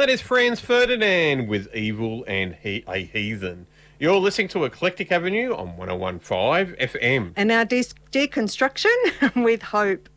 That is Franz Ferdinand with Evil and a Heathen. You're listening to Eclectic Avenue on 101.5 FM. And our deconstruction with Hope.